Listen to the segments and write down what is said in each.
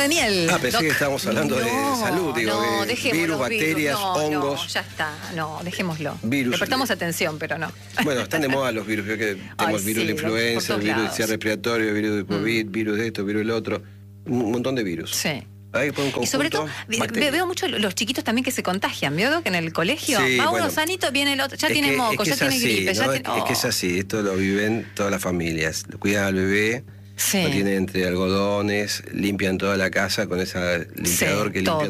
de miel. Pensé que estábamos hablando de salud, digo, no, de dejemos virus, los bacterias, hongos. No, ya está, no, dejémoslo. Virus. Le prestamos atención, pero no. Bueno, están de moda los virus, creo que tenemos virus de influenza, virus de ansiedad respiratoria, virus de COVID, virus de esto, virus del otro, un montón de virus. Sí. Y sobre todo, veo mucho los chiquitos también que se contagian, ¿veo? Que en el colegio va uno sanito, viene el otro, ya tiene moco, ya tiene gripe. ¿No? Es que es así, esto lo viven todas las familias. Cuidan al bebé, lo tienen entre algodones, limpian toda la casa con ese limpiador que limpia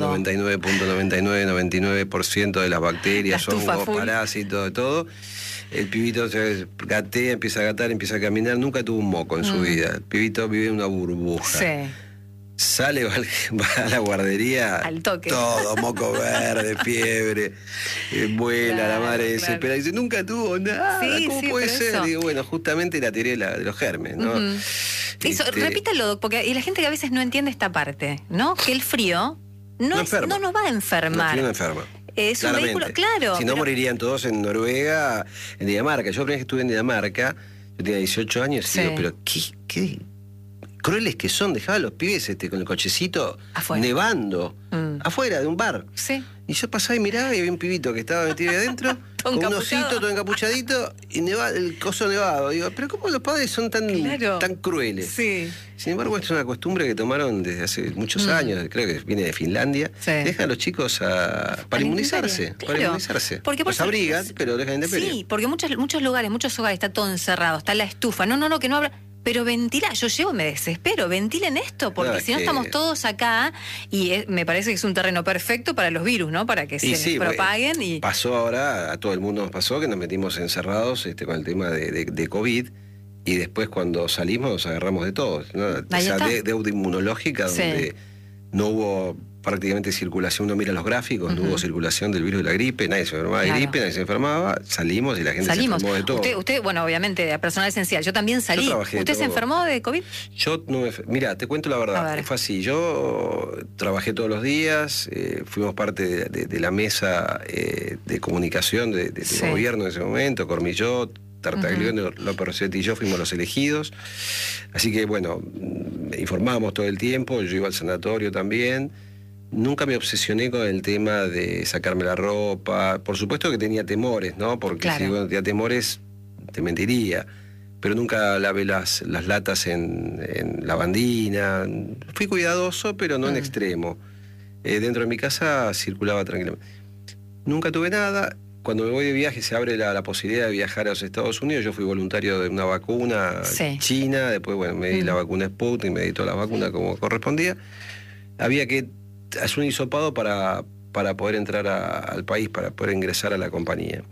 99.9999% de las bacterias, hongos, parásitos, de todo. El pibito se gatea, empieza a gatar, empieza a caminar, nunca tuvo un moco en su vida. El pibito vive en una burbuja. Sí. Sale, va a la guardería, al toque. Todo, moco verde, fiebre, vuela, la madre desespera, dice, nunca tuvo nada, ¿cómo puede ser? Digo, bueno, justamente la teoría de los germes, ¿no? Eso, repítalo, Doc, porque y la gente que a veces no entiende esta parte, ¿no? Que el frío no nos va a enfermar. El frío no enferma. Es un vehículo, claro. Si no, morirían todos en Noruega, en Dinamarca. Yo la primera vez que estuve en Dinamarca, yo tenía 18 años, y digo, pero ¿qué crueles que son? Dejaba a los pibes con el cochecito nevando, afuera de un bar. Sí. Y yo pasaba y miraba y había un pibito que estaba metido ahí adentro, con un osito todo encapuchadito, y el coso nevado. Digo, pero ¿cómo los padres son tan crueles? Sí. Sin embargo, esto es una costumbre que tomaron desde hace muchos años, creo que viene de Finlandia. Sí. Dejan a los chicos para inmunizarse. Claro. Para inmunizarse. Porque los abrigan, pero dejan de intemperie. Sí, porque muchos lugares, muchos hogares está todo encerrado, está la estufa. No, que no abra. Pero ventila, yo llego y me desespero, ventilen esto, porque si no estamos todos acá, y me parece que es un terreno perfecto para los virus, ¿no? Para que se propaguen. Y pasó ahora, a todo el mundo nos pasó, que nos metimos encerrados con el tema de COVID, y después cuando salimos nos agarramos de todo, ¿no? O sea, deuda inmunológica, donde no hubo prácticamente circulación. Uno mira los gráficos, no hubo circulación del virus de la gripe, nadie se enfermaba de gripe, nadie se enfermaba, salimos y la gente se enfermó de todo. Usted, bueno, obviamente, personal esencial, yo también salí. ¿Usted se enfermó de COVID? Yo no mira, te cuento la verdad, fue así, yo trabajé todos los días, fuimos parte de la mesa de comunicación del gobierno en ese momento, Cormillot, Tartaglione, López Rossetti y yo fuimos los elegidos, así que bueno, informábamos todo el tiempo, yo iba al sanatorio también. Nunca me obsesioné con el tema de sacarme la ropa. Por supuesto que tenía temores, ¿no? Porque si uno tenía temores, te mentiría. Pero nunca lavé las latas en lavandina. Fui cuidadoso, pero no en extremo. Dentro de mi casa circulaba tranquilamente. Nunca tuve nada. Cuando me voy de viaje se abre la posibilidad de viajar a los Estados Unidos. Yo fui voluntario de una vacuna china. Después, bueno, me di la vacuna Sputnik, me di toda la vacuna como correspondía. Había que hacer un hisopado para poder entrar al país, para poder ingresar a la compañía.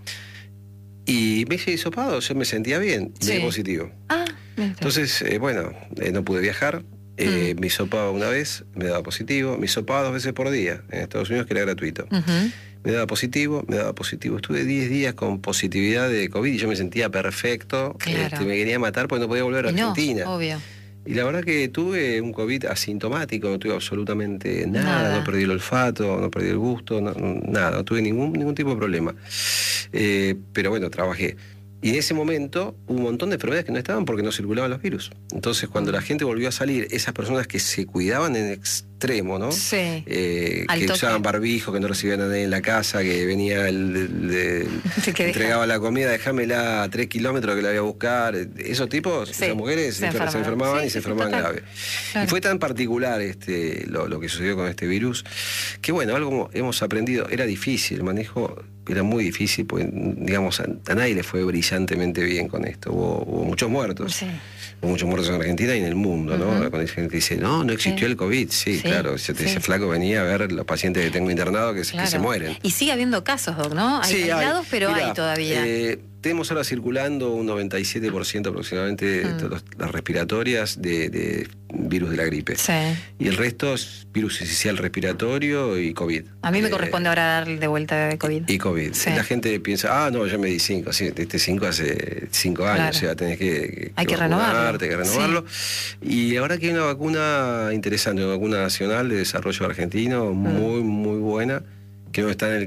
Y me hice hisopado, yo me sentía bien, me di positivo. Entonces, no pude viajar, me hisopaba una vez, me daba positivo, me hisopaba 2 veces por día en Estados Unidos, que era gratuito. Me daba positivo. Estuve 10 días con positividad de COVID y yo me sentía perfecto. Claro. Me quería matar porque no podía volver a Argentina. Obvio. Y la verdad que tuve un COVID asintomático, no tuve absolutamente nada. No perdí el olfato, no perdí el gusto, nada, no tuve ningún tipo de problema. Pero bueno, trabajé. Y en ese momento hubo un montón de enfermedades que no estaban porque no circulaban los virus. Entonces, cuando la gente volvió a salir, esas personas que se cuidaban en extremo, ¿no? Sí. Que usaban barbijo, que no recibían a nadie en la casa, que venía entregaba la comida, déjamela a 3 kilómetros que la voy a buscar. Esos tipos, esas mujeres se enfermaban y se enfermaban grave. Claro. Y fue tan particular lo que sucedió con este virus, que bueno, algo hemos aprendido. Era difícil, el manejo era muy difícil, porque digamos, a nadie le fue brillantemente bien con esto. Hubo muchos muertos. Sí. Hubo muchos muertos en Argentina y en el mundo, ¿no? Cuando hay gente que dice, no existió el COVID. Sí, claro. Ese flaco venía a ver los pacientes que tengo internados que se mueren. Y sigue habiendo casos, Doc, ¿no? Hay aislados, pero hay todavía. Tenemos ahora circulando un 97% aproximadamente de las respiratorias de virus de la gripe. Sí. Y el resto es virus esencial respiratorio y COVID. A mí me corresponde ahora dar de vuelta de COVID. Y COVID. Sí. La gente piensa, no, yo me di 5. Sí, 5 hace 5 años. Claro. O sea, tenés que renovarlo. Hay que renovarlo. Sí. Y ahora que hay una vacuna interesante, una vacuna nacional de desarrollo argentino, muy, muy buena, que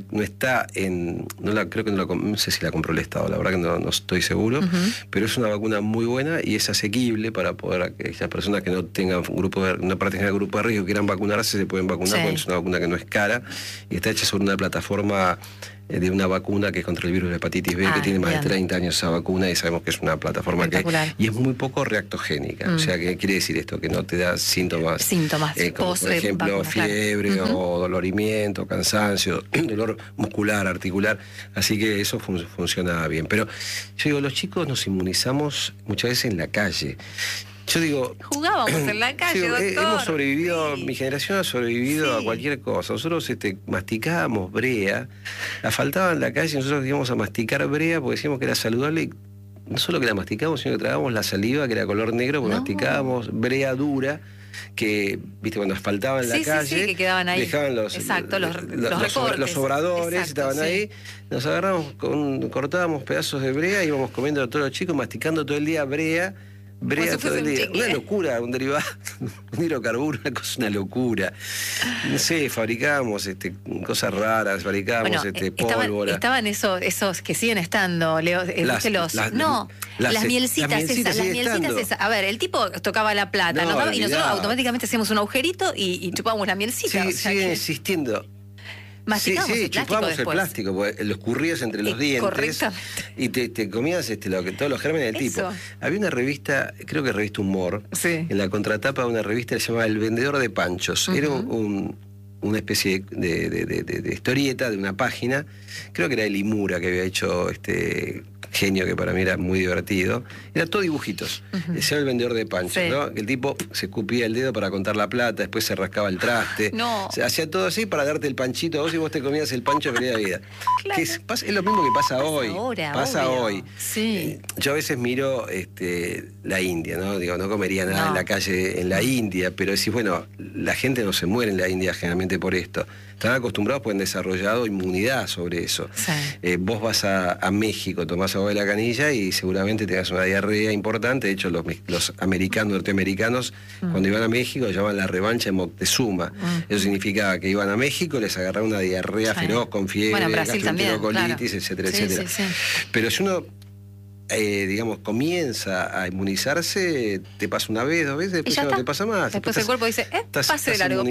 creo que no sé si la compró el Estado, la verdad que no estoy seguro, pero es una vacuna muy buena y es asequible para poder aquellas personas que no tengan no pertenezcan al grupo de riesgo, quieran vacunarse, se pueden vacunar, porque es una vacuna que no es cara y está hecha sobre una plataforma de una vacuna que es contra el virus de la hepatitis B, que tiene más de 30 años esa vacuna, y sabemos que es una plataforma y es muy poco reactogénica. O sea, ¿qué quiere decir esto? Que no te da síntomas como por ejemplo fiebre o dolorimiento, cansancio, dolor muscular, articular, así que eso funciona bien. Pero yo digo, los chicos nos inmunizamos muchas veces en la calle. Yo digo, jugábamos en la calle, doctor. Hemos sobrevivido, mi generación ha sobrevivido a cualquier cosa. Nosotros masticábamos brea, la faltaba en la calle, nosotros íbamos a masticar brea porque decíamos que era saludable, y no solo que la masticábamos, sino que tragábamos la saliva, que era color negro, porque masticábamos brea dura, que, viste, cuando asfaltaba en la calle, que quedaban ahí. Dejaban los obradores, estaban ahí, nos agarramos, cortábamos pedazos de brea, íbamos comiendo todos los chicos, masticando todo el día brea todo el día. Una locura, un derivado, un hidrocarburo, una locura. No sé, fabricábamos cosas raras, fabricábamos pólvora. Estaban esos que siguen estando, Leo, las mielcitas esas. A ver, el tipo tocaba la plata, y nosotros automáticamente hacíamos un agujerito y chupábamos la mielcita. Sí, siguen existiendo. Masticamos el plástico chupamos después. El plástico, porque lo escurrías entre los dientes y te comías todos los gérmenes del tipo. Había una revista, creo que revista Humor, en la contratapa de una revista que se llamaba El Vendedor de Panchos. Era una especie de historieta de una página, creo que era el Imura que había hecho genio, que para mí era muy divertido. Era todo dibujitos. Ese era El Vendedor de Panchos, ¿no? El tipo se escupía el dedo para contar la plata, después se rascaba el traste. Se hacía todo así para darte el panchito a vos, y vos te comías el pancho de de vida. Claro. Es lo mismo que pasa hoy. Pasa hoy. Yo a veces miro la India, ¿no? Digo, no comería nada en la calle en la India, pero decís, bueno, la gente no se muere en la India generalmente por esto. Están acostumbrados, pues han desarrollado inmunidad sobre eso. Vos vas a México, tomás agua de la canilla y seguramente tengas una diarrea importante. De hecho, los norteamericanos, cuando iban a México, llaman la revancha de Moctezuma. Eso significaba que iban a México, les agarraba una diarrea feroz con fiebre, gastroenterocolitis, etcétera, etcétera. Pero si uno comienza a inmunizarse, te pasa una vez, 2 veces, después ya no te pasa más. Después el cuerpo dice, pase de largo.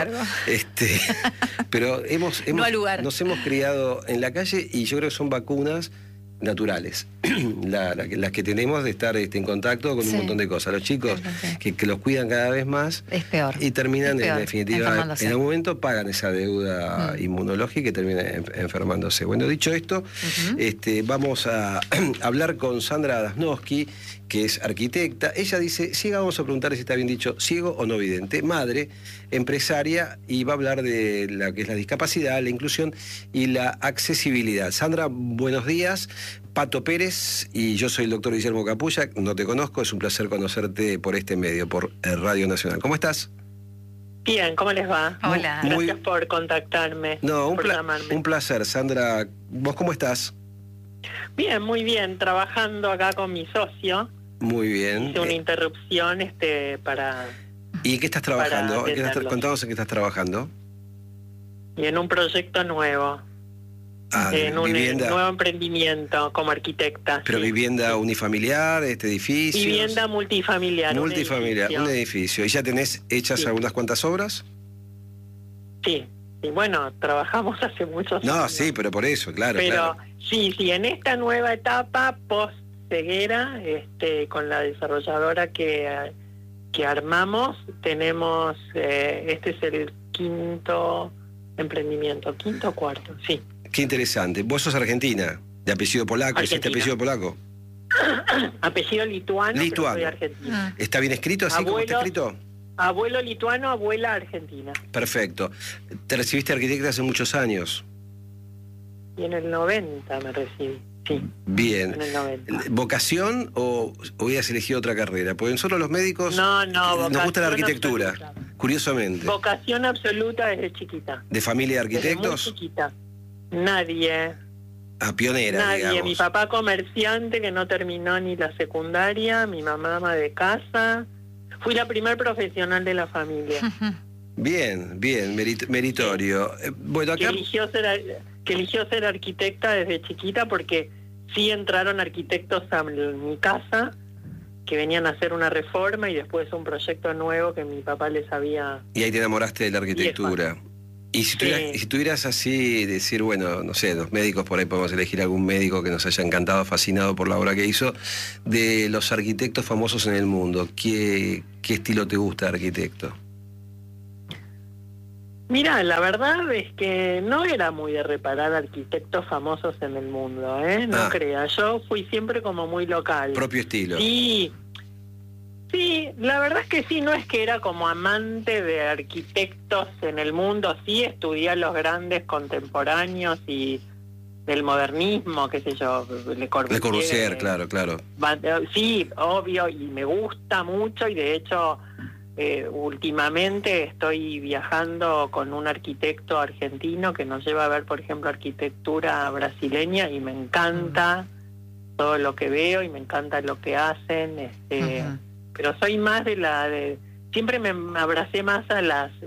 Pero nos hemos criado en la calle, y yo creo que son vacunas naturales, las que tenemos de estar en contacto con un montón de cosas. Los chicos que los cuidan cada vez más, es peor. Y terminan, en definitiva, en algún momento pagan esa deuda inmunológica y terminan enfermándose. Bueno, dicho esto, vamos a hablar con Sandra Dasnowski, que es arquitecta. Ella dice, vamos a preguntarle si está bien dicho, ciego o no vidente, madre, empresaria, y va a hablar de la que es la discapacidad, la inclusión y la accesibilidad. Sandra, buenos días. Pato Pérez y yo soy el doctor Guillermo Capulla. No te conozco, es un placer conocerte por este medio, por Radio Nacional. ¿Cómo estás? Bien, ¿cómo les va? Hola. Gracias por contactarme. Un placer, Sandra. ¿Vos cómo estás? Bien, muy bien, trabajando acá con mi socio. Muy bien. Hice una interrupción para... ¿Y qué estás trabajando? Contanos en qué estás trabajando. Y en un proyecto nuevo. En un nuevo emprendimiento como arquitecta. ¿Pero vivienda unifamiliar, edificio? Vivienda multifamiliar. Multifamiliar, un edificio. ¿Y ya tenés hechas algunas cuantas obras? Sí. Y bueno, trabajamos hace muchos años. No, sí, pero por eso, claro. Pero sí, en esta nueva etapa post ceguera, con la desarrolladora que armamos, tenemos, este es el quinto emprendimiento, quinto o cuarto, sí. Qué interesante. ¿Vos sos argentina? ¿De apellido polaco? ¿Existe apellido polaco? Apellido lituano, pero soy argentina. ¿Está bien escrito así como está escrito? Abuelo lituano, abuela argentina. Perfecto. ¿Te recibiste arquitecta hace muchos años? Y en el 90 me recibí, sí. Bien. En el 90. ¿Vocación o hubieras elegido otra carrera? Porque nosotros los médicos nos gusta la arquitectura, absoluta. Curiosamente. Vocación absoluta desde chiquita. ¿De familia de arquitectos? Desde muy chiquita. Nadie. Pionera, Nadie. Digamos. Mi papá comerciante que no terminó ni la secundaria, mi mamá ama de casa. Fui la primer profesional de la familia. Bien, meritorio. Bueno, acá... que eligió ser arquitecta desde chiquita porque sí entraron arquitectos a mi casa que venían a hacer una reforma y después un proyecto nuevo que mi papá les había... Y ahí te enamoraste de la arquitectura. Y si tuvieras así, decir, bueno, no sé, los médicos, por ahí podemos elegir algún médico que nos haya encantado, fascinado por la obra que hizo, de los arquitectos famosos en el mundo, ¿qué estilo te gusta de arquitecto? Mira, la verdad es que no era muy de reparar arquitectos famosos en el mundo, no creas. Yo fui siempre como muy local. Propio estilo. Sí, la verdad es que sí, no es que era como amante de arquitectos en el mundo, sí estudié a los grandes contemporáneos y del modernismo, qué sé yo, Le Corbusier, claro. Sí, obvio, y me gusta mucho y de hecho... últimamente estoy viajando con un arquitecto argentino que nos lleva a ver, por ejemplo, arquitectura brasileña y me encanta todo lo que veo y me encanta lo que hacen, pero soy más siempre me abracé más a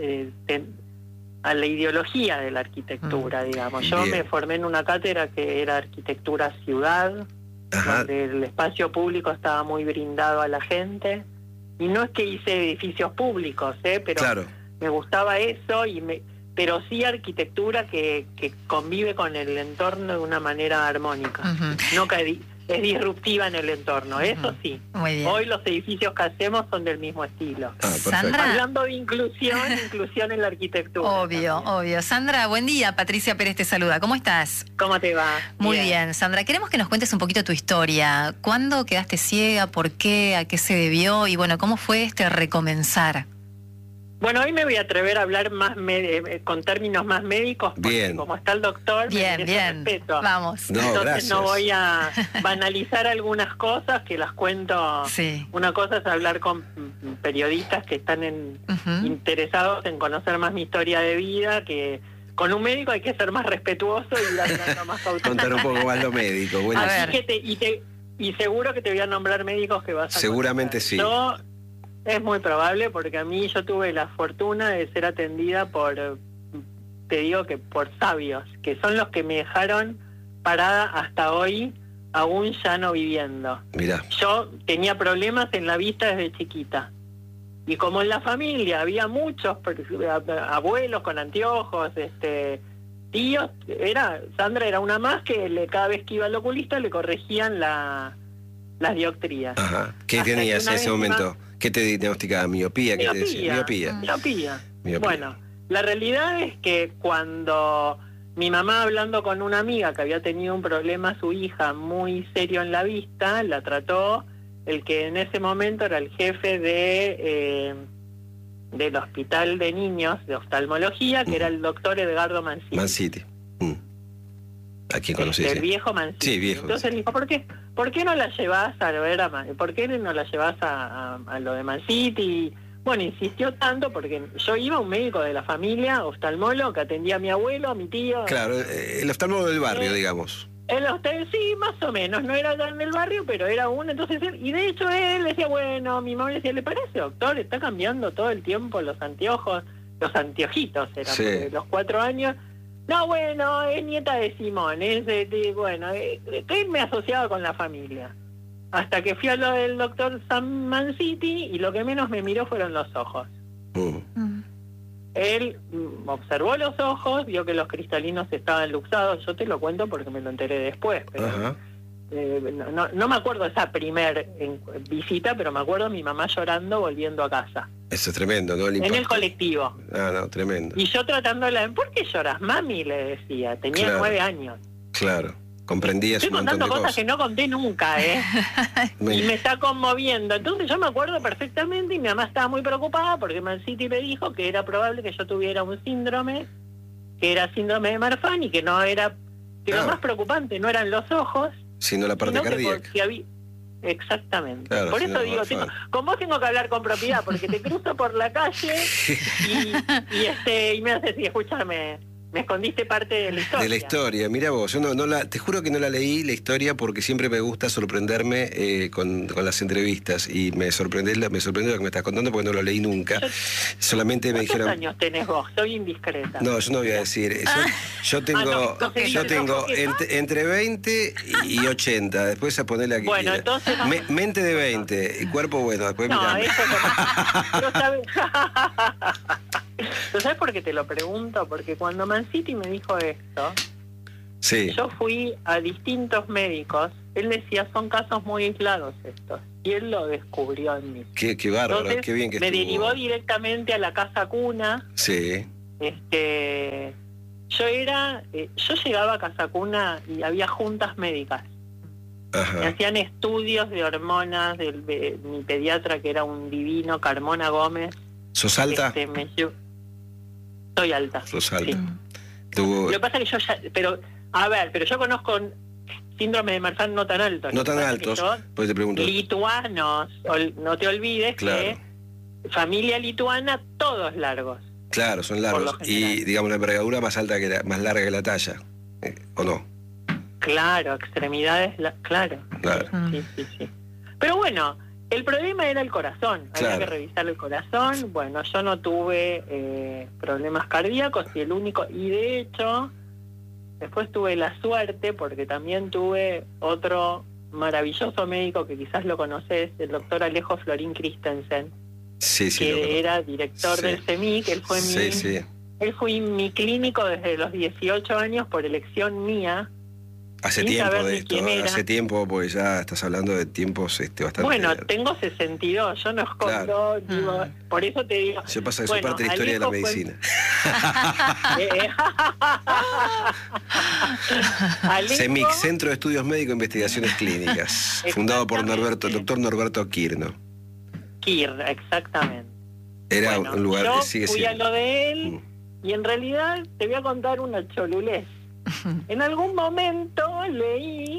a la ideología de la arquitectura, digamos. Yo me formé en una cátedra que era arquitectura ciudad, donde el espacio público estaba muy brindado a la gente. Y no es que hice edificios públicos, pero me gustaba eso, pero sí arquitectura que convive con el entorno de una manera armónica, no que es disruptiva en el entorno, eso sí. Muy bien. Hoy los edificios que hacemos son del mismo estilo. Sandra, hablando de inclusión en la arquitectura. Obvio. Sandra, buen día, Patricia Pérez te saluda, ¿cómo estás? ¿Cómo te va? Muy bien, Sandra, queremos que nos cuentes un poquito tu historia. ¿Cuándo quedaste ciega? ¿Por qué? ¿A qué se debió? Y bueno, ¿cómo fue este recomenzar? Bueno, hoy me voy a atrever a hablar más con términos más médicos, porque como está el doctor, bien, respeto. Vamos. Entonces no voy a banalizar algunas cosas que las cuento. Sí. Una cosa es hablar con periodistas que están interesados en conocer más mi historia de vida, que con un médico hay que ser más respetuoso y ir hablando más cauteloso. Contar un poco más lo médico. Bueno, así que y seguro que te voy a nombrar médicos que vas a seguramente conocer. Sí. Es muy probable porque a mí yo tuve la fortuna de ser atendida por sabios, que son los que me dejaron parada hasta hoy, aún ya no viviendo. Mirá. Yo tenía problemas en la vista desde chiquita. Y como en la familia había muchos abuelos con anteojos, tíos, Sandra era una más que cada vez que iba al oculista le corregían las dioptrías. Ajá. ¿Qué tenías en ese momento? ¿Qué te diagnosticaba? ¿Miopía? ¿Qué te decía? Miopía. Bueno, la realidad es que cuando mi mamá, hablando con una amiga que había tenido un problema, su hija, muy serio en la vista, la trató el que en ese momento era el jefe del hospital de niños de oftalmología, que era el doctor Edgardo Mancini. ¿A quién conociste? El viejo Mancini. Sí, viejo. Entonces le dijo, ¿por qué no la llevas a ver ¿por qué no la llevas a lo de Mancini? Bueno, insistió tanto porque yo iba a un médico de la familia, oftalmólogo, que atendía a mi abuelo, a mi tío. Claro, el oftalmólogo del barrio, digamos. Sí, más o menos, no era tan del barrio, pero era uno. Entonces y de hecho él decía, bueno, mi mamá le decía, ¿le parece, doctor? Está cambiando todo el tiempo los anteojos, los anteojitos eran, de los 4 años. No, bueno, es nieta de Simón, él me asociaba con la familia. Hasta que fui a lo del doctor Sam Mancini y lo que menos me miró fueron los ojos. Él observó los ojos, vio que los cristalinos estaban luxados. Yo te lo cuento porque me lo enteré después, pero no me acuerdo esa primer visita, pero me acuerdo mi mamá llorando volviendo a casa. Eso es tremendo, ¿no? En el colectivo. No, tremendo. Y yo tratándola, ¿por qué lloras, mami? Le decía, tenía 9 años. Claro, comprendías un montón de cosas. Estoy contando cosas que no conté nunca, y me está conmoviendo. Entonces yo me acuerdo perfectamente y mi mamá estaba muy preocupada porque Mancini me dijo que era probable que yo tuviera un síndrome, que era síndrome de Marfan y que no era, que lo más preocupante no eran los ojos, sino la parte cardíaca. Exactamente. Claro, por eso digo, con vos tengo que hablar con propiedad, porque te cruzo por la calle y me haces, escúchame, Me escondiste parte de la historia. De la historia, mira vos, yo te juro que no la leí la historia porque siempre me gusta sorprenderme con las entrevistas y me sorprendió lo que me estás contando porque no lo leí nunca. Solamente me dijeron... ¿Cuántos años tenés vos? Soy indiscreta. No, yo no voy a decir. Yo tengo, entre 20 y 80, después a ponerle aquí. Bueno, entonces... mente de 20, y cuerpo bueno, después no, mirame. eso no. ¿Tú sabes por qué te lo pregunto? Porque cuando Mancini me dijo esto, sí. Yo fui a distintos médicos. Él decía, son casos muy aislados estos. Y él lo descubrió en mí. Qué bárbaro, entonces, qué bien que me estuvo. derivó directamente a la Casa Cuna. Sí. Yo llegaba a Casa Cuna y había juntas médicas. Ajá. Me hacían estudios de hormonas de mi pediatra, que era un divino, Carmona Gómez. ¿Sos alta? Soy alta. Sos alta. Sí. Lo que pasa es que pero yo conozco síndrome de Marfan no tan altos. No tan altos, pues te pregunto. Lituanos, no te olvides que familia lituana, todos largos. Claro, son largos. Y digamos la envergadura más larga que la talla, ¿o no? Claro, extremidades, claro. Sí. Pero bueno, el problema era el corazón. Había que revisar el corazón. Bueno, yo no tuve problemas cardíacos y de hecho, después tuve la suerte, porque también tuve otro maravilloso médico que quizás lo conoces, el doctor Alejo Florín Christensen, que era director del CEMIC. Él fue mi clínico desde los 18 años por elección mía. Hace tiempo, pues ya estás hablando de tiempos bastante... Bueno, tengo 62, yo no escondo, digo, por eso te digo... Eso pasa que es parte de la historia de la medicina. CEMIC, Centro de Estudios Médicos e Investigaciones Clínicas, fundado por el doctor Norberto Kir, ¿no? Kir, exactamente. Era un lugar... Yo fui a lo de él y en realidad te voy a contar una cholulez. En algún momento leí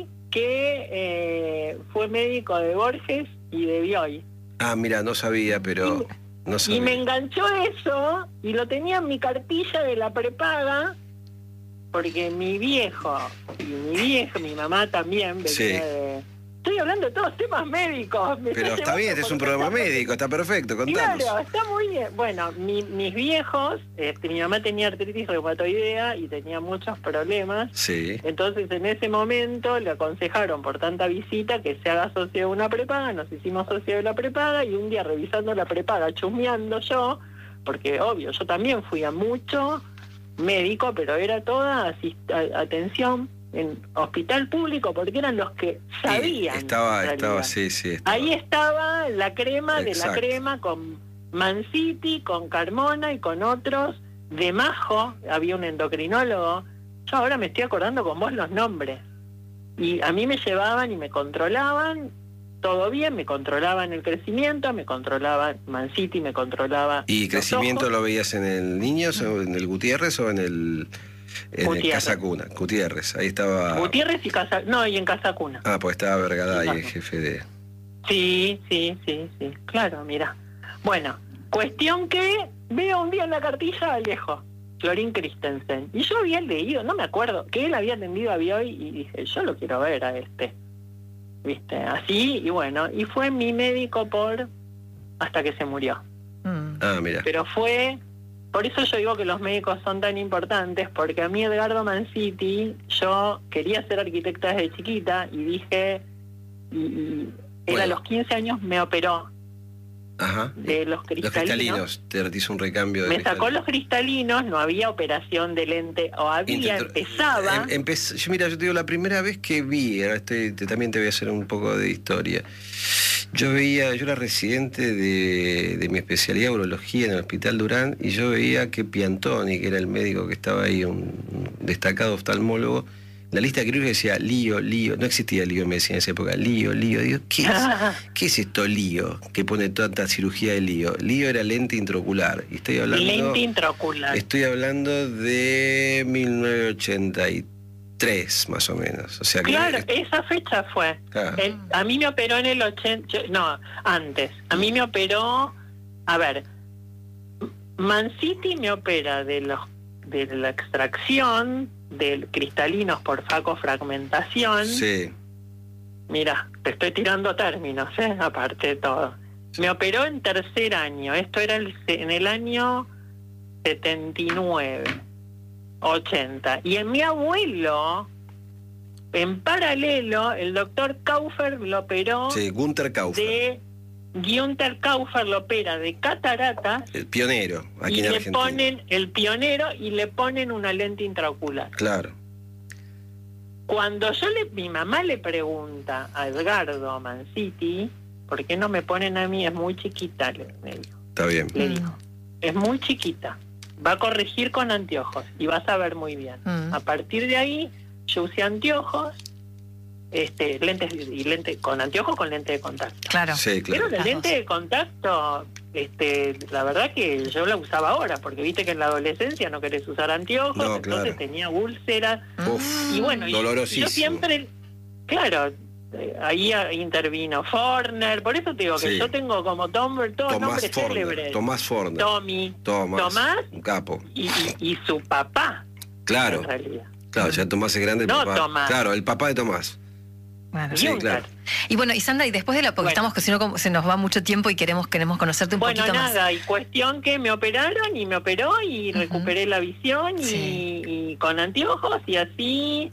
que fue médico de Borges y de Bioy. Ah, mira, no sabía, pero... Y me enganchó eso y lo tenía en mi cartilla de la prepaga porque mi viejo y mi mamá también venía de... Estoy hablando de todos temas médicos. Pero está bien, este es un programa médico, está perfecto, contanos. Claro, está muy bien. Bueno, mis viejos, mi mamá tenía artritis reumatoidea y tenía muchos problemas. Sí. Entonces, en ese momento le aconsejaron por tanta visita que se haga socio de una prepaga. Nos hicimos socio de la prepaga y un día revisando la prepaga, chusmeando yo, porque obvio, yo también fui a mucho médico, pero era toda atención en hospital público porque eran los que sabían. Ahí estaba la crema de la crema con Mancini, con Carmona y con otros de Majo, había un endocrinólogo. Yo ahora me estoy acordando con vos los nombres. Y a mí me llevaban y me controlaban todo bien, me controlaban el crecimiento, me controlaban Mancini, me controlaba. ¿Y crecimiento lo veías en el Niños o en el Gutiérrez o en el Casa Cuna? Gutiérrez, ahí estaba... Gutiérrez y Casa... No, y en Casa Cuna. Ah, pues estaba Vergaday, el jefe de... Sí, claro, mira. Bueno, cuestión que veo un día en la cartilla Alejo Florín Christensen. Y yo había leído, no me acuerdo, que él había atendido a Bioy y dije, yo lo quiero ver a ¿viste? Así, y bueno, y fue mi médico hasta que se murió. Ah, mira. Pero por eso yo digo que los médicos son tan importantes, porque a mí Edgardo Mancini, yo quería ser arquitecta desde chiquita y dije, a los 15 años me operó. Ajá. De los cristalinos. Te hizo un recambio de... Me sacó los cristalinos, no había operación de lente, o empezaba... Yo te digo, la primera vez que vi, también te voy a hacer un poco de historia. Yo era residente de mi especialidad, urología, en el Hospital Durán, y yo veía que Piantoni, que era el médico que estaba ahí, un destacado oftalmólogo, la lista de quirúrgica decía lío, no existía lío en medicina en esa época, lío, digo, ¿qué es esto lío? Que pone tanta cirugía de lío. Lío era lente intraocular, y lente intraocular. Estoy hablando de 1983, más o menos. O sea que esa fecha fue. A mí me operó en el 80, antes. A mí me operó, Mancini me opera de los la extracción de cristalinos por facofragmentación. Sí. Mira, te estoy tirando términos, aparte de todo. Me operó en tercer año, esto era en el año 79, 80. Y en mi abuelo, en paralelo, el doctor Kaufer lo operó. Sí, Günther Kaufer. Günther Kaufer lo opera de cataratas. El pionero, aquí en Argentina. Y le ponen el pionero y le ponen una lente intraocular. Claro. Cuando mi mamá le pregunta a Edgardo Manciti, ¿por qué no me ponen a mí? Es muy chiquita, me dijo. Está bien. Le dijo, es muy chiquita. Va a corregir con anteojos y vas a ver muy bien. A partir de ahí, yo usé anteojos, lentes con anteojos con lente de contacto. Claro. Sí, claro. Pero la lente de contacto, la verdad que yo la usaba ahora, porque viste que en la adolescencia no querés usar anteojos, no, entonces claro. tenía úlceras. Uf, y bueno, dolorosísimo. Yo siempre, claro, ahí intervino Forner, por eso te digo que yo tengo como todos nombres célebres. Tomás Forner. Tomás, un capo. Y su papá. Claro. En realidad. Claro, ya Tomás es grande. No, papá. Tomás. Claro, el papá de Tomás. Bueno, sí, claro. Y bueno, y Sandra, y después de porque estamos, que si no se nos va mucho tiempo y queremos conocerte un poquito más. Bueno, nada, y cuestión que me operaron y me operó y recuperé la visión y con anteojos y así,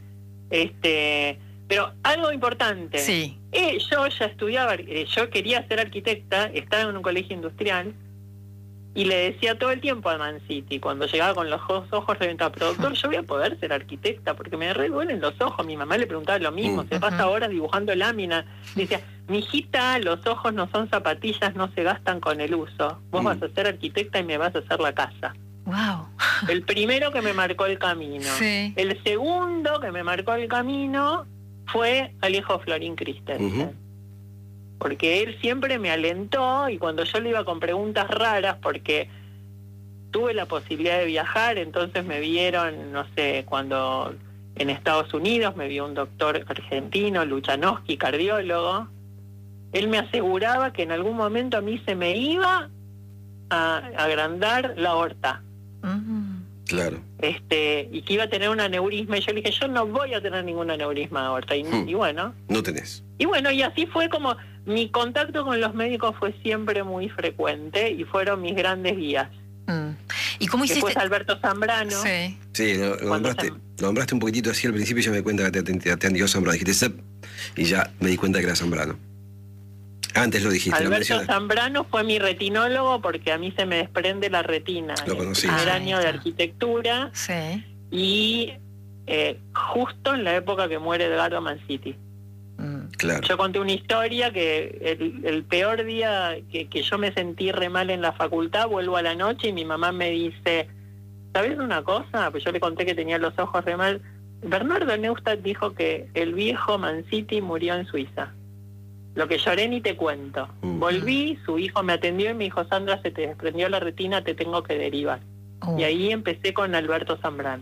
pero algo importante. Sí. Yo ya estudiaba, yo quería ser arquitecta, estaba en un colegio industrial y le decía todo el tiempo a Manciti, cuando llegaba con los ojos reventados, pero doctor, yo voy a poder ser arquitecta porque me duelen los ojos. Mi mamá le preguntaba lo mismo, se pasa horas dibujando láminas. Decía, mijita, los ojos no son zapatillas, no se gastan con el uso. Vos vas a ser arquitecta y me vas a hacer la casa. Wow. El primero que me marcó el camino. Sí. El segundo que me marcó el camino fue Alejo Florín Christensen. Porque él siempre me alentó y cuando yo le iba con preguntas raras, porque tuve la posibilidad de viajar, entonces me vieron, no sé, cuando en Estados Unidos me vio un doctor argentino, Luchanowski, cardiólogo, él me aseguraba que en algún momento a mí se me iba a agrandar la aorta. Claro. Y que iba a tener un aneurisma, y yo le dije, yo no voy a tener ningún aneurisma de aorta, y bueno. No tenés. Y bueno, y así fue como mi contacto con los médicos fue siempre muy frecuente y fueron mis grandes guías. ¿Y cómo hiciste? Después Alberto Zambrano. Sí, lo nombraste un poquitito así al principio y yo me di cuenta que te dijo Zambrano. Dijiste Sepp y ya me di cuenta que era Zambrano. Antes lo dijiste. Alberto Zambrano fue mi retinólogo porque a mí se me desprende la retina. Lo conocí. En el primer año de arquitectura. Sí. Y justo en la época que muere Edgardo Manciti. Claro. Yo conté una historia que el peor día que yo me sentí re mal en la facultad, vuelvo a la noche y mi mamá me dice, ¿sabes una cosa? Pues yo le conté que tenía los ojos re mal. Bernardo Neustadt dijo que el viejo Manciti murió en Suiza. Lo que lloré ni te cuento. Volví, su hijo me atendió y me dijo, Sandra, se te desprendió la retina, te tengo que derivar. Y ahí empecé con Alberto Zambrano.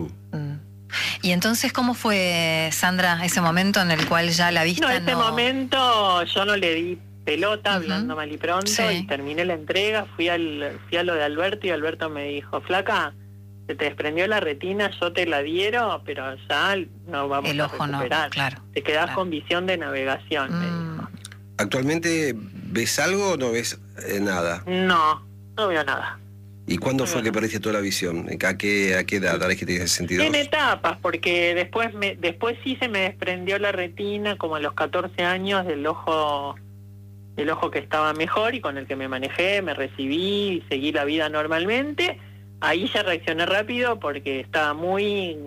Y entonces, ¿cómo fue, Sandra, ese momento en el cual ya la vista ese momento yo no le di pelota, hablando mal y pronto, y terminé la entrega, fui a lo de Alberto y Alberto me dijo, flaca, se te desprendió la retina, yo te la diero, pero ya no vamos el ojo a recuperar. No, claro. Te quedás con visión de navegación, me dijo. ¿Actualmente ves algo o no ves nada? No veo nada. ¿Y cuándo fue que perdiste toda la visión? ¿A qué edad? ¿Tal vez que tenías 62? En etapas, porque después sí se me desprendió la retina, como a los 14 años, del ojo que estaba mejor y con el que me manejé, me recibí y seguí la vida normalmente. Ahí ya reaccioné rápido porque estaba muy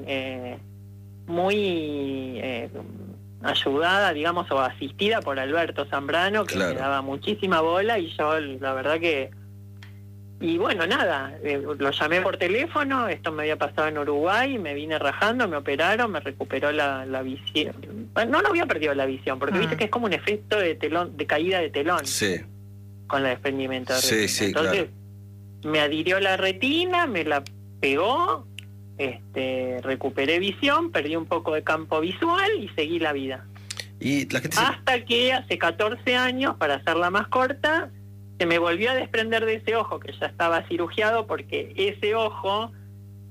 ayudada, digamos, o asistida por Alberto Zambrano, que me daba muchísima bola, y yo la verdad que... Y bueno, nada, lo llamé por teléfono, esto me había pasado en Uruguay, me vine rajando, me operaron, me recuperó la visión. No había perdido la visión, porque viste que es como un efecto de caída de telón. Sí. Con el desprendimiento de retina. Sí, entonces, claro. Me adhirió la retina, me la pegó, recuperé visión, perdí un poco de campo visual y seguí la vida. Y la gente hasta que hace 14 años, para hacerla más corta, se me volvió a desprender de ese ojo que ya estaba cirugiado, porque ese ojo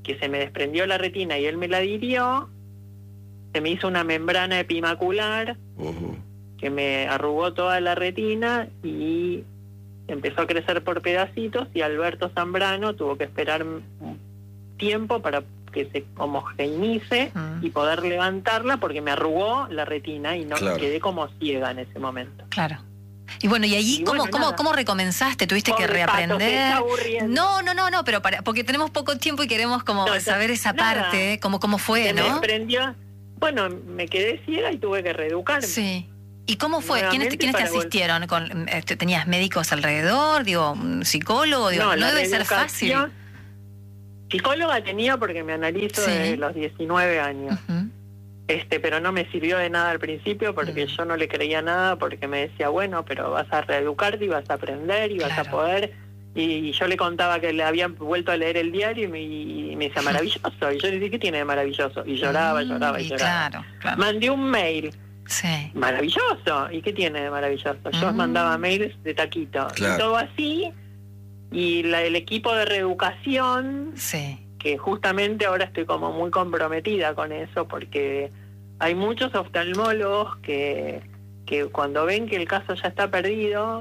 que se me desprendió la retina y él me la adhirió, se me hizo una membrana epimacular que me arrugó toda la retina y empezó a crecer por pedacitos, y Alberto Zambrano tuvo que esperar un tiempo para que se homogeneice y poder levantarla, porque me arrugó la retina y no quedé como ciega en ese momento. Claro. Y bueno, y allí, ¿cómo recomenzaste? ¿Tuviste que reaprender? No, pero porque tenemos poco tiempo y queremos saber esa parte, cómo fue, ¿no? Me desprendió. Bueno, me quedé ciega y tuve que reeducarme. Sí. ¿Y cómo fue? ¿Quiénes te asistieron? ¿Tenías médicos alrededor? ¿Un psicólogo? No debe ser fácil. Psicóloga tenía porque me analizo desde los 19 años. Pero no me sirvió de nada al principio porque yo no le creía nada, porque me decía, bueno, pero vas a reeducarte y vas a aprender y vas a poder. Y yo le contaba que le habían vuelto a leer el diario y me decía, maravilloso. Y yo le dije, ¿qué tiene de maravilloso? Y lloraba. Claro. Mandé un mail. Sí. Maravilloso. ¿Y qué tiene de maravilloso? Yo mandaba mails de taquito. Y todo así. Y el equipo de reeducación, que justamente ahora estoy como muy comprometida con eso, porque hay muchos oftalmólogos que cuando ven que el caso ya está perdido,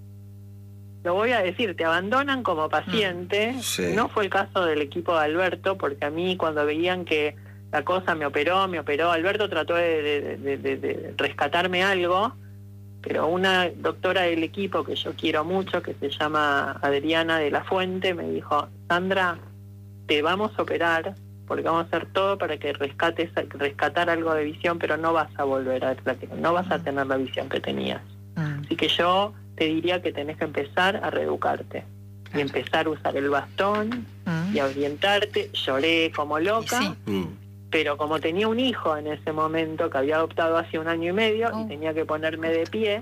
lo voy a decir, te abandonan como paciente. No fue el caso del equipo de Alberto, porque a mí cuando veían que la cosa me operó, Alberto trató de rescatarme algo, pero una doctora del equipo que yo quiero mucho, que se llama Adriana de la Fuente, me dijo, Sandra, te vamos a operar porque vamos a hacer todo para que rescatar algo de visión, pero no vas a volver no vas a tener la visión que tenías. Así que yo te diría que tenés que empezar a reeducarte y empezar a usar el bastón y a orientarte. Lloré como loca, pero como tenía un hijo en ese momento que había adoptado hace 1 año y medio y tenía que ponerme de pie,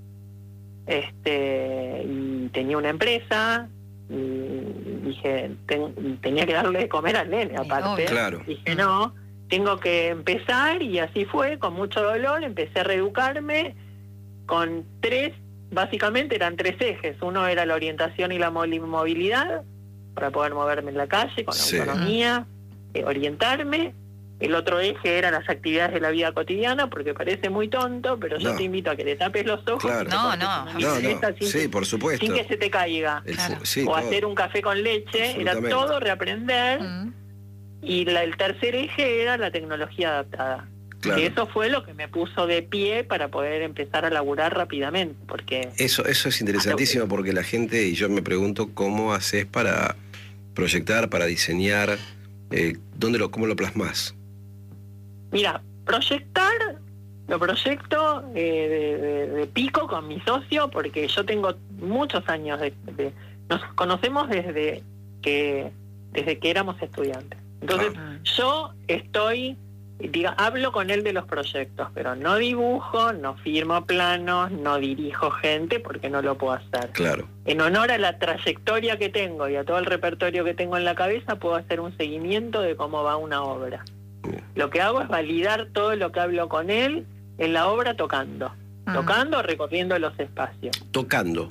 y tenía una empresa, y dije, tenía que darle de comer al nene aparte. Dije, no, tengo que empezar, y así fue, con mucho dolor, empecé a reeducarme con básicamente eran 3 ejes. Uno era la orientación y la movilidad, para poder moverme en la calle con autonomía, orientarme. El otro eje eran las actividades de la vida cotidiana, porque parece muy tonto, pero yo te invito a que le tapes los ojos. Sí, por supuesto. Sin que se te caiga. O hacer un café con leche, era todo reaprender. Y el tercer eje era la tecnología adaptada. Que eso fue lo que me puso de pie para poder empezar a laburar rápidamente, porque eso es interesantísimo, porque la gente, y yo me pregunto cómo haces para proyectar, para diseñar, cómo lo plasmás. Mira, lo proyecto de pico con mi socio, porque yo tengo muchos años nos conocemos desde que éramos estudiantes. Entonces yo hablo con él de los proyectos, pero no dibujo, no firmo planos, no dirijo gente, porque no lo puedo hacer. En honor a la trayectoria que tengo y a todo el repertorio que tengo en la cabeza, puedo hacer un seguimiento de cómo va una obra. Lo que hago es validar todo lo que hablo con él en la obra tocando, recorriendo los espacios. Tocando.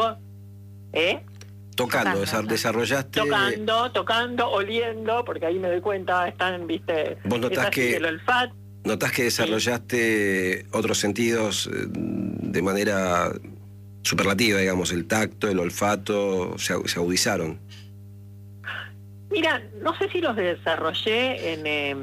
Tocando, desarrollaste... Tocando, oliendo, porque ahí me doy cuenta, ¿Vos notás el olfato? ¿Notás que desarrollaste otros sentidos de manera superlativa, digamos, el tacto, el olfato, se agudizaron? Mira, no sé si los desarrollé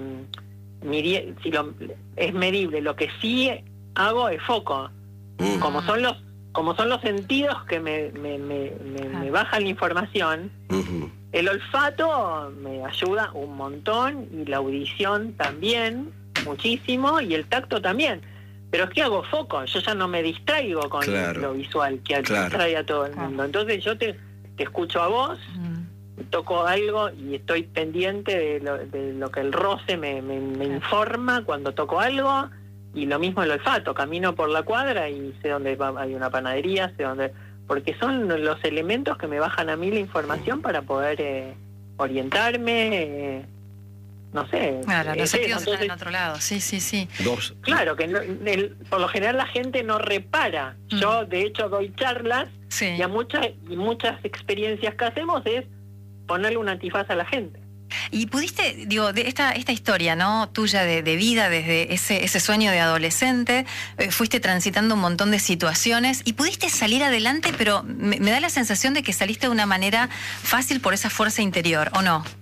es medible. Lo que sí hago es foco. Como son los sentidos que me bajan la información, el olfato me ayuda un montón, y la audición también, muchísimo, y el tacto también. Pero es que hago foco, yo ya no me distraigo con lo visual, que distrae a todo el mundo. Entonces yo te escucho a vos, toco algo y estoy pendiente de lo que el roce me informa cuando toco algo, y lo mismo el olfato. Camino por la cuadra y sé dónde hay una panadería, porque son los elementos que me bajan a mí la información para poder orientarme, no sé. Claro, los sentidos están en otro lado, sí. Claro, que por lo general la gente no repara. Yo, de hecho, doy charlas, y muchas experiencias que hacemos es ponerle un antifaz a la gente. Y pudiste, digo, de esta historia, ¿no? Tuya de vida desde ese sueño de adolescente, fuiste transitando un montón de situaciones y pudiste salir adelante, pero me da la sensación de que saliste de una manera fácil por esa fuerza interior, ¿o no?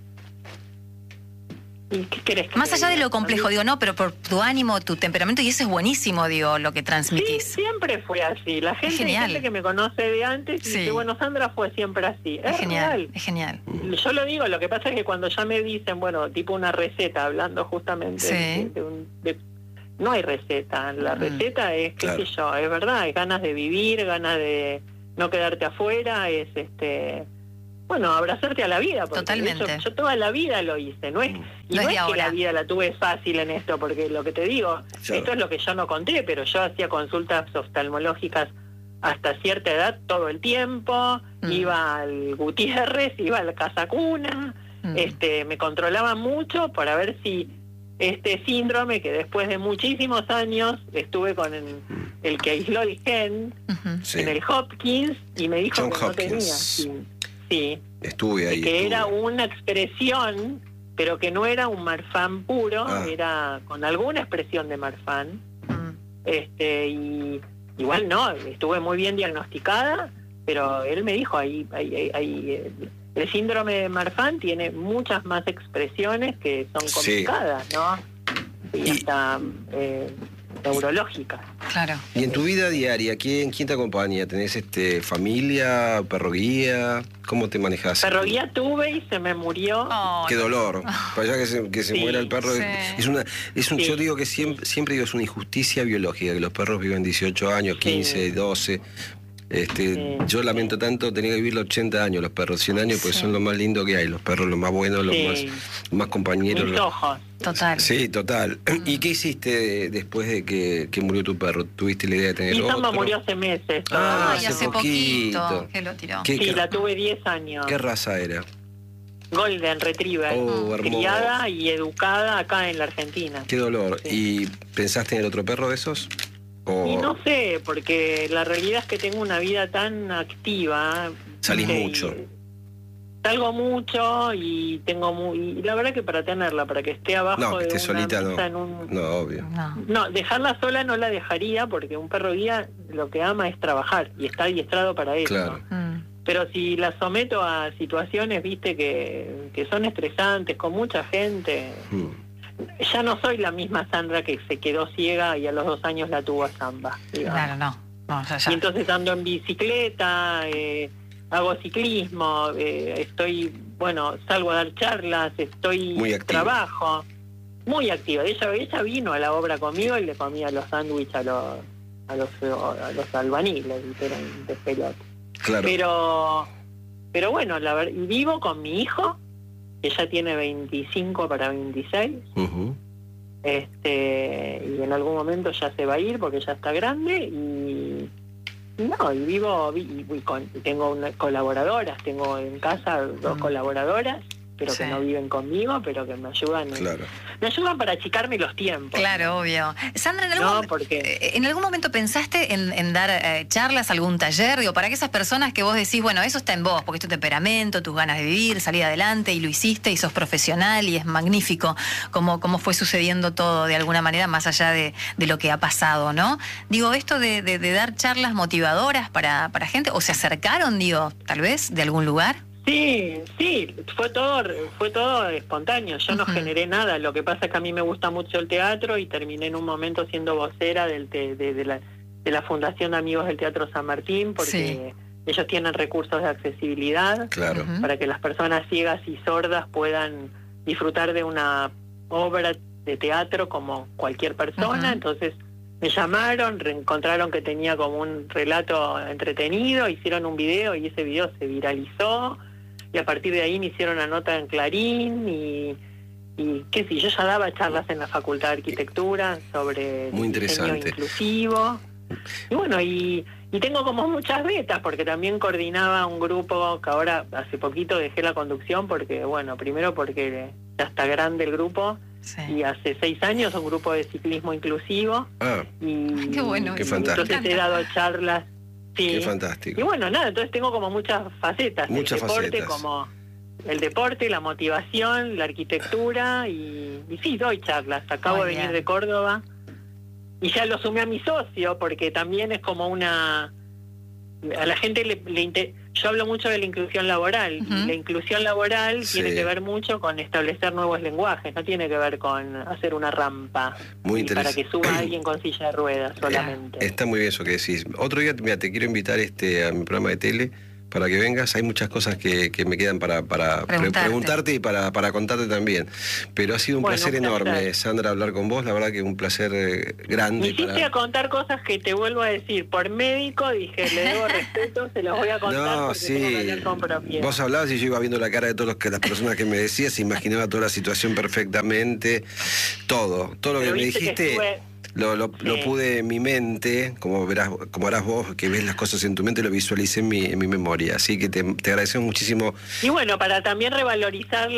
¿Y qué querés que Más allá diga? de lo complejo, digo, no, pero por tu ánimo, tu temperamento, y eso es buenísimo, digo, lo que transmitís. Sí, siempre fue así. La gente, hay gente que me conoce de antes y dice, bueno, Sandra fue siempre así. Es genial, real. es genial. Yo lo digo, lo que pasa es que cuando ya me dicen, bueno, tipo una receta, hablando justamente no hay receta. La receta es, qué sé yo, es verdad, es ganas de vivir, ganas de no quedarte afuera, es bueno, abrazarte a la vida, porque totalmente. Yo toda la vida lo hice, no es que la vida la tuve fácil en esto, porque lo que te digo, esto es lo que yo no conté, pero yo hacía consultas oftalmológicas hasta cierta edad todo el tiempo, iba al Gutiérrez, iba al Casa Cuna, me controlaba mucho para ver si este síndrome, que después de muchísimos años estuve con el que aisló el gen en el Hopkins, y me dijo que no tenía. Sí, estuve ahí. Que era una expresión, pero que no era un Marfan puro, era con alguna expresión de Marfan. Y igual no, estuve muy bien diagnosticada, pero él me dijo, el síndrome de Marfan tiene muchas más expresiones que son complicadas, ¿no? Y hasta neurológicas. Claro. Y en tu vida diaria, ¿quién te acompaña? ¿Tenés familia, perro guía? ¿Cómo te manejas? Perro guía tuve y se me murió. Qué dolor. Para allá que se muera el perro. Yo digo que siempre digo, es una injusticia biológica, que los perros viven 18 años, 15, 12. Yo lamento tanto, tenía que vivir los 80 años los perros, 100 años, pues son lo más lindo que hay, los perros, los más buenos, los más compañeros. Mis ojos. Total. Sí, total. ¿Y qué hiciste después de que murió tu perro? ¿Tuviste la idea de tener otro? Mi Samba murió hace meses. Hace poquito que lo tiró. La tuve 10 años. ¿Qué raza era? Golden Retriever, criada y educada acá en la Argentina. Qué dolor. ¿Y pensaste en el otro perro de esos? Y no sé, porque la realidad es que tengo una vida tan activa. Salís mucho. Salgo mucho y y la verdad que para tenerla, para que esté abajo que esté solita, no, obvio. No, dejarla sola no la dejaría, porque un perro guía lo que ama es trabajar y está adiestrado para eso. Claro. Pero si la someto a situaciones, viste, que son estresantes, con mucha gente, ya no soy la misma Sandra que se quedó ciega y a los 2 años la tuvo a Samba. Digamos. Claro, no. Y entonces ando en bicicleta, hago ciclismo, salgo a dar charlas, trabajo, muy activa. Ella vino a la obra conmigo y le comía los sándwiches a los albañiles, eran de pelota. Claro. Pero bueno, y vivo con mi hijo, que ya tiene 25 para 26, y en algún momento ya se va a ir porque ya está grande, y tengo colaboradoras, tengo en casa 2 colaboradoras, pero que no viven conmigo, pero que me ayudan. Me ayudan para achicarme los tiempos. Claro, obvio. Sandra, ¿en algún momento pensaste en dar charlas, algún taller? Digo, para que esas personas que vos decís, bueno, eso está en vos, porque es tu temperamento, tus ganas de vivir, salir adelante, y lo hiciste, y sos profesional, y es magnífico cómo fue sucediendo todo de alguna manera, más allá de lo que ha pasado, ¿no? Digo, esto de dar charlas motivadoras para gente, o se acercaron, digo, tal vez, de algún lugar. Sí, fue todo espontáneo, yo no generé nada, lo que pasa es que a mí me gusta mucho el teatro y terminé en un momento siendo vocera de la Fundación de Amigos del Teatro San Martín, porque ellos tienen recursos de accesibilidad para que las personas ciegas y sordas puedan disfrutar de una obra de teatro como cualquier persona. Entonces me llamaron, encontraron que tenía como un relato entretenido, hicieron un video y ese video se viralizó. Y a partir de ahí me hicieron una nota en Clarín y yo ya daba charlas en la Facultad de Arquitectura sobre diseño inclusivo. Y bueno, y tengo como muchas betas, porque también coordinaba un grupo que ahora hace poquito dejé la conducción primero porque ya está grande el grupo. Y hace 6 años un grupo de ciclismo inclusivo. Qué bueno. Qué fantástico. Entonces he dado charlas. Sí. Qué fantástico. Y bueno, entonces tengo como muchas facetas. Muchas el deporte facetas. el deporte, la motivación, la arquitectura y sí, doy charlas. Acabo de venir de Córdoba y ya lo sumé a mi socio porque también es como a la gente yo hablo mucho de la inclusión laboral y la inclusión laboral tiene que ver mucho con establecer nuevos lenguajes, no tiene que ver con hacer una rampa para que suba alguien con silla de ruedas solamente. Está muy bien eso que decís. Otro día, mira, te quiero invitar a mi programa de tele para que vengas. Hay muchas cosas que me quedan para preguntarte y para contarte también. Pero ha sido un placer enorme, Sandra, hablar con vos. La verdad que un placer grande. Me hiciste a contar cosas que te vuelvo a decir. Por médico dije, le debo respeto, se los voy a contar porque tengo que hablar con propiedad. Vos hablabas y yo iba viendo la cara de todas las personas que me decías, se imaginaba toda la situación perfectamente. Todo lo que me dijiste... Lo pude en mi mente, como harás vos, que ves las cosas en tu mente, lo visualicé en mi memoria. Así que te agradecemos muchísimo. Y bueno, para también revalorizar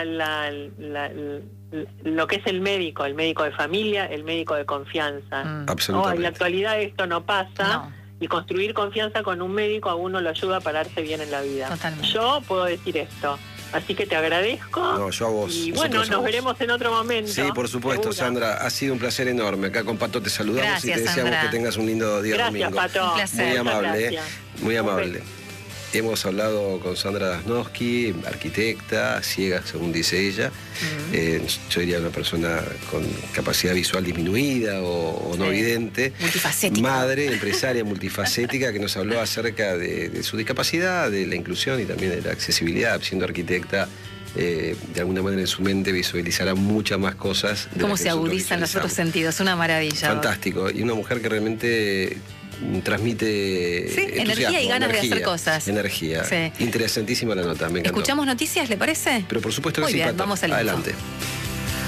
lo que es el médico de familia, el médico de confianza. Absolutamente. En la actualidad esto no pasa. Y construir confianza con un médico a uno lo ayuda a pararse bien en la vida. Totalmente. Yo puedo decir esto. Así que te agradezco. No, yo a vos. Y bueno, nos veremos en otro momento. Sí, por supuesto, ¿segura? Sandra. Ha sido un placer enorme. Acá con Pato te saludamos. Gracias, y te deseamos Sandra. que tengas un lindo día domingo. Gracias, Pato. Un placer. Muy amable. Gracias. Muy amable. Hemos hablado con Sandra Dasnowski, arquitecta, ciega según dice ella. Yo diría una persona con capacidad visual disminuida o no vidente. Multifacética. Madre, empresaria multifacética que nos habló acerca de su discapacidad, de la inclusión y también de la accesibilidad. Siendo arquitecta, de alguna manera en su mente visualizará muchas más cosas. Cómo se agudizan los otros sentidos, una maravilla. Fantástico. Y una mujer que realmente transmite energía y ganas de hacer cosas. Energía. Sí. Interesantísima la nota, me encantó. ¿Escuchamos noticias, le parece? Pero por supuesto que Muy sí, bien, Pato. vamos al Adelante.